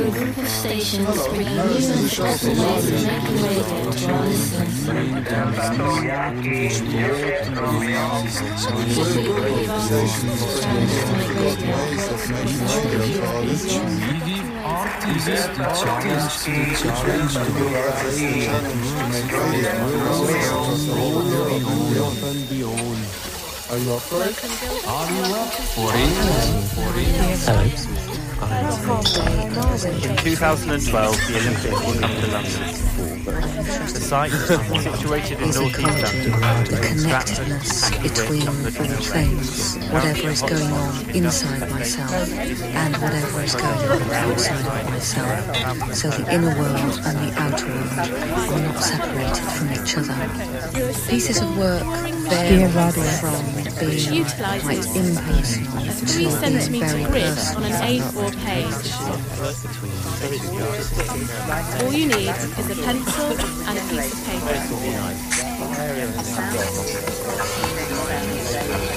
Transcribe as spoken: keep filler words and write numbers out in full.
We're a group of stations bringing news and short ways of making radio to our listeners. Artists, the challenge to the challenge to the beyond. Are you up for it? Are you up for it? Hello. In two thousand twelve, the Olympics will come to London. The site, situated in north east London, The connectedness between all things, whatever is going on inside myself and whatever is going on outside of myself, so the inner world and the outer world are not separated from each other. Pieces of work vary from being quite impersonal to being very personal. On an A four page. All you need is a pencil and a piece of paper.